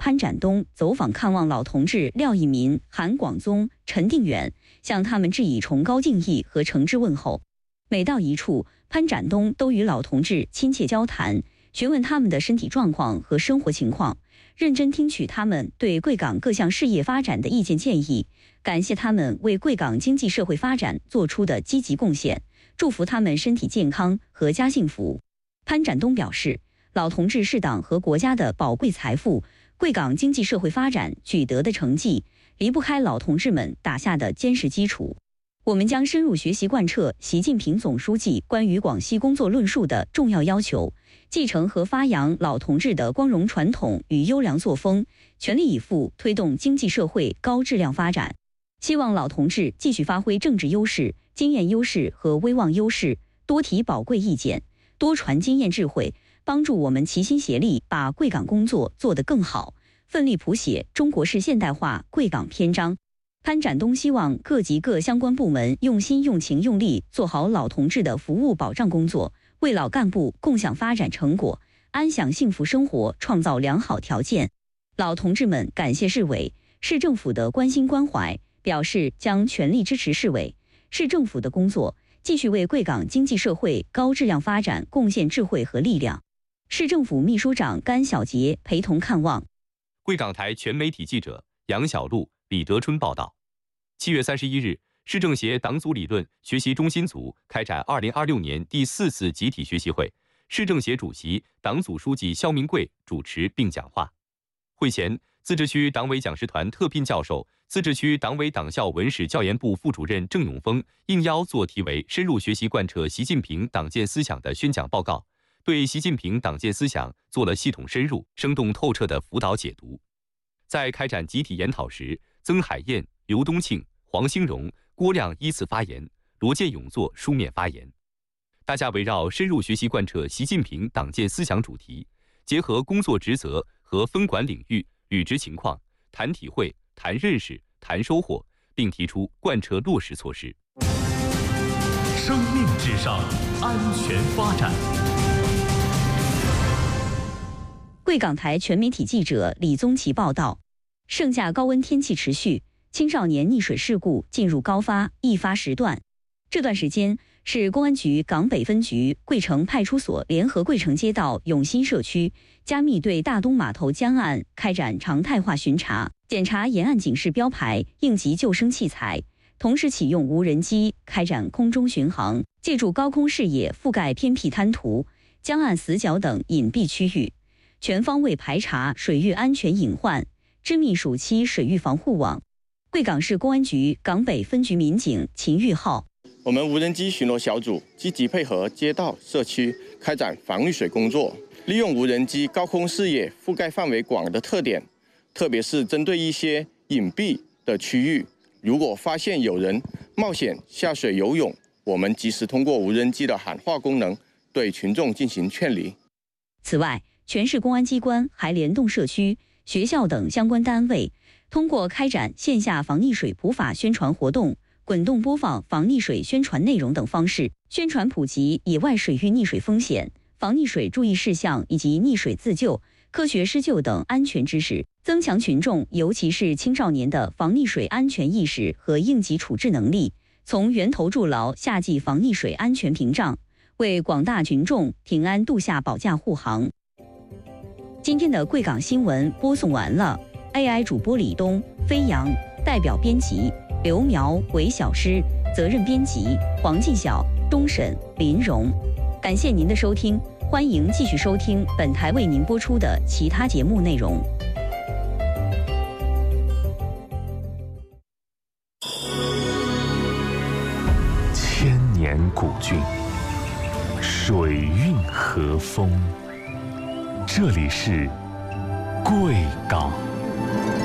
潘展东走访看望老同志廖一民、韩广宗、陈定远，向他们致以崇高敬意和诚挚问候。每到一处，潘展东都与老同志亲切交谈，询问他们的身体状况和生活情况，认真听取他们对贵港各项事业发展的意见建议，感谢他们为贵港经济社会发展做出的积极贡献，祝福他们身体健康、阖家幸福。潘展东表示，老同志是党和国家的宝贵财富，贵港经济社会发展取得的成绩，离不开老同志们打下的坚实基础。我们将深入学习贯彻习近平总书记关于广西工作论述的重要要求，继承和发扬老同志的光荣传统与优良作风，全力以赴推动经济社会高质量发展。希望老同志继续发挥政治优势、经验优势和威望优势，多提宝贵意见，多传经验智慧，帮助我们齐心协力把贵港工作做得更好，奋力谱写中国式现代化贵港篇章。潘展东希望各级各相关部门用心用情用力做好老同志的服务保障工作，为老干部共享发展成果、安享幸福生活创造良好条件。老同志们感谢市委、市政府的关心关怀，表示将全力支持市委、市政府的工作，继续为贵港经济社会高质量发展贡献智慧和力量。市政府秘书长甘小杰陪同看望。 贵港台全媒体记者杨小璐、李德春报道。7月31日，市政协党组理论学习中心组开展2026年第4次集体学习会，市政协主席、党组书记肖明贵主持并讲话。会前，自治区党委讲师团特聘教授、自治区党委党校文史教研部副主任郑永峰应邀作题为“深入学习贯彻习近平党建思想”的宣讲报告，对习近平党建思想做了系统深入、生动透彻的辅导解读。在开展集体研讨时，曾海燕、刘东庆、黄兴荣、郭亮依次发言，罗建勇作书面发言。大家围绕深入学习贯彻习近平党建思想主题，结合工作职责和分管领域、履职情况，谈体会、谈认识、谈收获，并提出贯彻落实措施。 生命至上，安全发展。 贵港台全媒体记者李宗奇报道，盛夏高温天气持续，青少年溺水事故进入高发易发时段。这段时间，市公安局港北分局、贵城派出所联合贵城街道永新社区，加密对大东码头江岸开展常态化巡查，检查沿岸警示标牌、应急救生器材，同时启用无人机开展空中巡航，借助高空视野覆盖偏僻滩涂、江岸死角等隐蔽区域，全方位排查水域安全隐患，织密暑期水域防护网。贵港市公安局港北分局民警秦玉浩， 我们无人机巡逻小组积极配合街道、社区开展防御水工作，利用无人机高空视野覆盖范围广的特点，特别是针对一些隐蔽的区域，如果发现有人冒险下水游泳，我们及时通过无人机的喊话功能对群众进行劝离。 此外，全市公安机关还联动社区、学校等相关单位，通过开展线下防溺水普法宣传活动、滚动播放防溺水宣传内容等方式，宣传普及野外水域溺水风险、防溺水注意事项以及溺水自救、科学施救等安全知识，增强群众尤其是青少年的防溺水安全意识和应急处置能力，从源头筑牢夏季防溺水安全屏障，为广大群众平安度夏保驾护航。今天的贵港新闻播送完了。AI 主播李东、飞扬，代表编辑刘苗、韦小诗，责任编辑黄继晓、钟沈、林荣。感谢您的收听，欢迎继续收听本台为您播出的其他节目内容。 千年古郡，水韵和风，这里是贵港。